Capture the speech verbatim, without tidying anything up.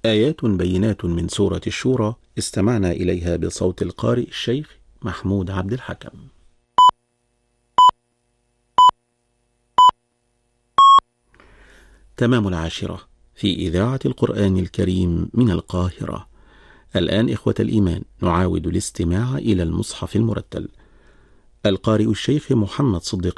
آيات بينات من سورة الشورى استمعنا إليها بصوت القارئ الشيخ محمود عبد الحكم. تمام العاشرة في إذاعة القرآن الكريم من القاهرة. الآن إخوة الإيمان نعاود الاستماع إلى المصحف المرتل. القارئ الشيخ محمد صديق